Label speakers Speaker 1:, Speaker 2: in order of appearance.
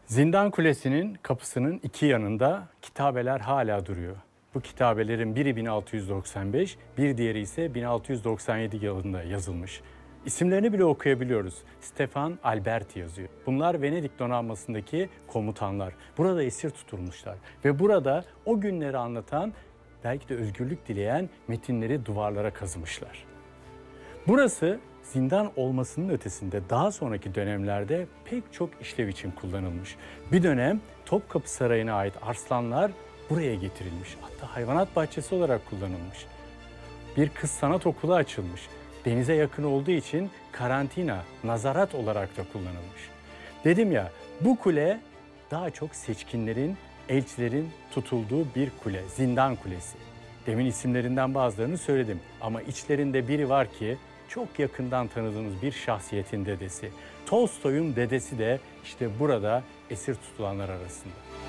Speaker 1: Zindan Kulesi'nin kapısının iki yanında kitabeler hala duruyor. Bu kitabelerin biri 1695, bir diğeri ise 1697 yılında yazılmış. İsimlerini bile okuyabiliyoruz. Stefan Alberti yazıyor. Bunlar Venedik donanmasındaki komutanlar. Burada esir tutulmuşlar ve burada o günleri anlatan, belki de özgürlük dileyen metinleri duvarlara kazımışlar. Burası zindan olmasının ötesinde daha sonraki dönemlerde pek çok işlev için kullanılmış. Bir dönem Topkapı Sarayı'na ait arslanlar buraya getirilmiş. Hatta hayvanat bahçesi olarak kullanılmış. Bir kız sanat okulu açılmış. Denize yakın olduğu için karantina, nazarat olarak da kullanılmış. Dedim ya, bu kule daha çok seçkinlerin, elçilerin tutulduğu bir kule, Zindan Kulesi. Demin isimlerinden bazılarını söyledim ama içlerinde biri var ki çok yakından tanıdığımız bir şahsiyetin dedesi. Tolstoy'un dedesi de işte burada esir tutulanlar arasında.